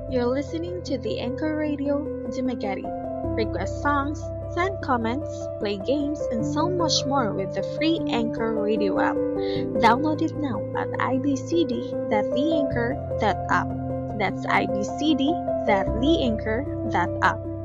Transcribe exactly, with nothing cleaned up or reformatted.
You're listening to the Anchor Radio Dumaguete. Request songs, send comments, play games, and so much more with the free Anchor Radio app. Download it now at i b c d dot the anchor dot app. That's i b c d dot the anchor dot app.